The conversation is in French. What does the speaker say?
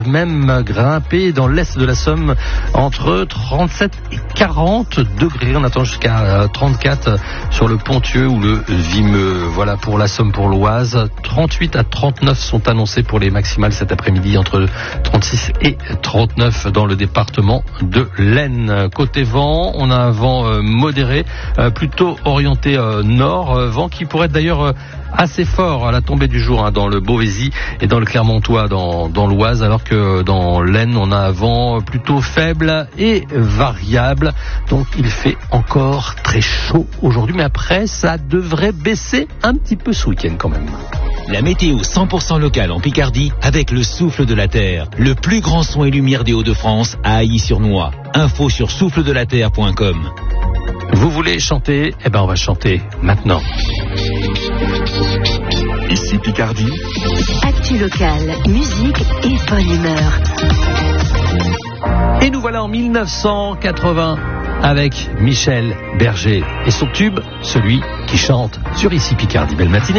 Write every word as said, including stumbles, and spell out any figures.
Même grimper dans l'est de la Somme entre trente-sept et quarante degrés. On attend jusqu'à trente-quatre sur le Ponthieu ou le Vimeux. Voilà pour la Somme, pour l'Oise. trente-huit à trente-neuf sont annoncés pour les maximales cet après-midi, entre trente-six et trente-neuf dans le département de l'Aisne. Côté vent, on a un vent modéré, plutôt orienté nord. Vent qui pourrait être d'ailleurs assez fort à la tombée du jour hein, dans le Beauvaisis et dans le Clermontois, dans, dans l'Oise, alors que dans l'Aisne, on a un vent plutôt faible et variable. Donc il fait encore très chaud aujourd'hui, mais après, ça devrait baisser un petit peu ce week-end quand même. La météo cent pour cent locale en Picardie avec le Souffle de la Terre, le plus grand son et lumière des Hauts-de-France à Ailly-sur-Noix. Info sur souffle de la terre point com. Vous voulez chanter? Eh ben on va chanter maintenant. Ici Picardie. Actu locale, musique et bonne humeur. Et nous voilà en mille neuf cent quatre-vingts avec Michel Berger et son tube, celui qui chante sur Ici Picardie. Belle matinée.